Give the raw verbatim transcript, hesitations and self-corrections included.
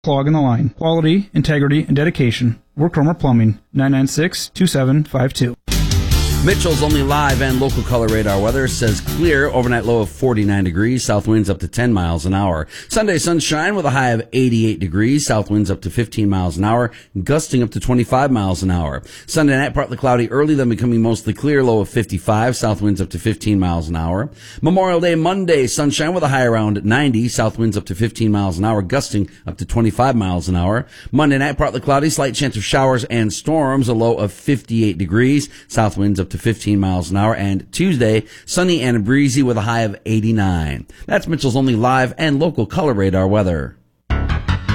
clog in the line. Quality, integrity, and dedication. Work Romer Plumbing, nine nine six, two seven five two. Mitchell's Only Live and local color radar weather says clear, overnight low of forty-nine degrees, south winds up to ten miles an hour. Sunday sunshine with a high of eighty-eight degrees, south winds up to fifteen miles an hour, gusting up to twenty-five miles an hour. Sunday night partly cloudy early, then becoming mostly clear, low of fifty-five, south winds up to fifteen miles an hour. Memorial Day Monday sunshine with a high around ninety, south winds up to fifteen miles an hour, gusting up to twenty-five miles an hour. Monday night partly cloudy, slight chance of showers and storms, a low of fifty-eight degrees, south winds up to fifteen miles an hour, and Tuesday, sunny and breezy with a high of eighty-nine. That's Mitchell's Only Live and local color radar weather.